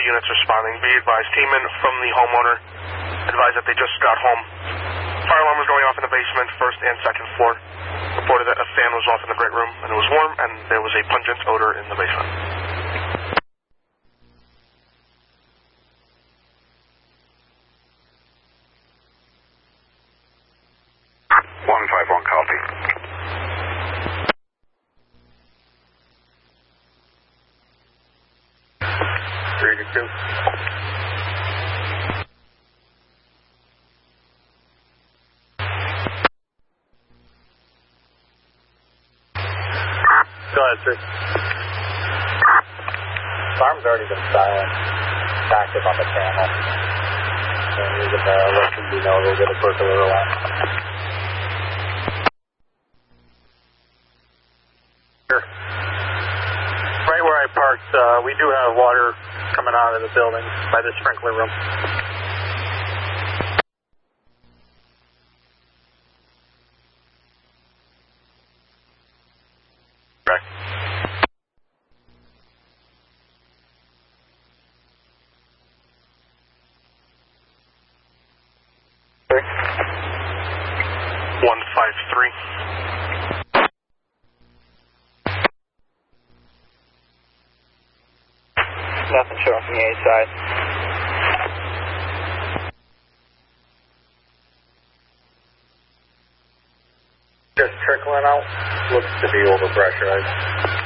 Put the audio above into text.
units responding. Be advised, teammen from the homeowner advised that they just got home. Fire alarm was going off in the basement, first and second floor. Reported that a fan was off in the great room and it was warm and there was a pungent odor in the basement. Copy. Three to two. Go ahead, sir. Alarm's already been silent. It's active on the panel. And we can let you know we'll get a percolator line. Right where I parked, we do have water coming out of the building by the sprinkler room. Correct. Okay. 153. Nothing showing from the A side. Just trickling out. Looks to be overpressurized.